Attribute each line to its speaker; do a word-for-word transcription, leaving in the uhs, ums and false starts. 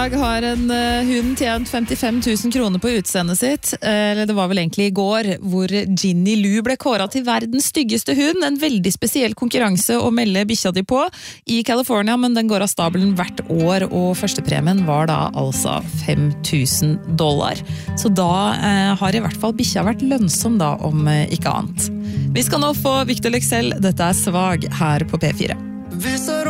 Speaker 1: Jeg har en uh, hund tjent femtifem tusen kroner på utseendet sitt, eller det var vel egentlig i går, hvor Ginny Lou ble kåret til verdens styggeste hund, en veldig spesiell konkurranse å melde bikkja di på i California, men den går av stabelen hvert år, og førstepremien var da altså fem tusen dollar. Så da uh, har i hvert fall bikkja vært lønnsom da, om uh, ikke annet. Vi skal nå få Victor Lexell, dette er Svag her på P fire.